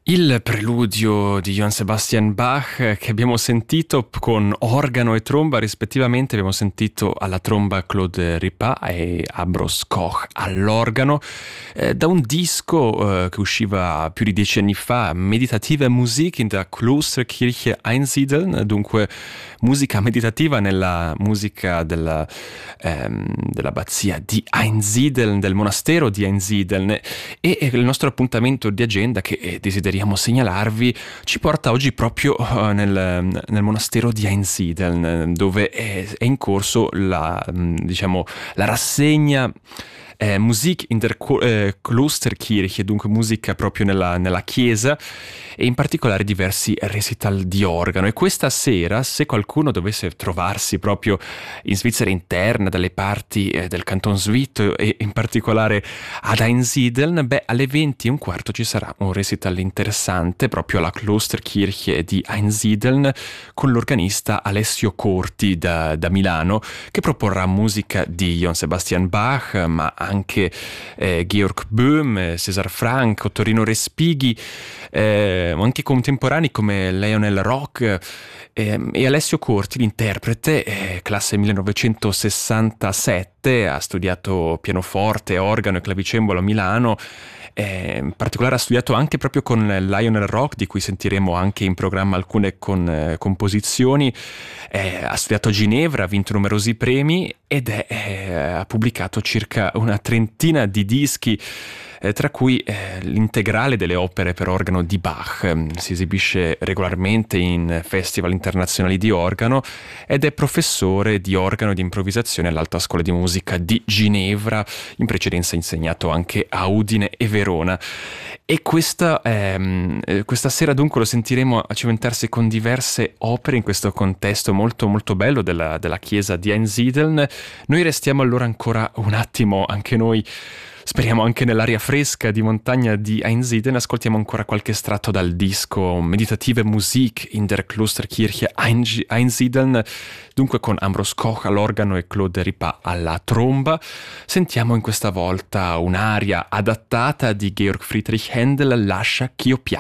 Il preludio di Johann Sebastian Bach che abbiamo sentito con organo e tromba rispettivamente, abbiamo sentito alla tromba Claude Ripa e Ambros Koch all'organo, da un disco che usciva più di 10 anni fa, Meditative Musik in der Klosterkirche Einsiedeln, dunque musica meditativa nella musica dell'abbazia di Einsiedeln, del monastero di Einsiedeln, e il nostro appuntamento di agenda che desideriamo segnalarvi ci porta oggi proprio nel monastero di Einsiedeln, dove è in corso la rassegna Musik in der Klosterkirche, dunque musica proprio nella chiesa, e in particolare diversi recital di organo. E questa sera, se qualcuno dovesse trovarsi proprio in Svizzera interna, dalle parti del Canton Svito e in particolare ad Einsiedeln, alle 20:15 ci sarà un recital interessante proprio alla Klosterkirche di Einsiedeln con l'organista Alessio Corti da Milano, che proporrà musica di Johann Sebastian Bach, ma anche Georg Böhm, César Franck, Ottorino Respighi, anche contemporanei come Lionel Roch, e Alessio Corti, l'interprete, classe 1967, ha studiato pianoforte, organo e clavicembalo a Milano. In particolare ha studiato anche proprio con Lionel Roch, di cui sentiremo anche in programma alcune composizioni. Ha studiato a Ginevra, ha vinto numerosi premi ed ha pubblicato circa una trentina di dischi, tra cui l'integrale delle opere per organo di Bach. Si esibisce regolarmente in festival internazionali di organo ed è professore di organo e di improvvisazione all'Alta Scuola di Musica di Ginevra. In precedenza ha insegnato anche a Udine e Verona. E questa sera dunque lo sentiremo a cimentarsi con diverse opere in questo contesto molto molto bello della chiesa di Einsiedeln. Noi restiamo allora ancora un attimo, anche noi, speriamo anche nell'aria fresca di montagna di Einsiedeln. Ascoltiamo ancora qualche estratto dal disco Meditative Musik in der Klosterkirche Einsiedeln, dunque con Ambros Koch all'organo e Claude Ripa alla tromba. Sentiamo in questa volta un'aria adattata di Georg Friedrich Händel, Lascia ch'io pianga.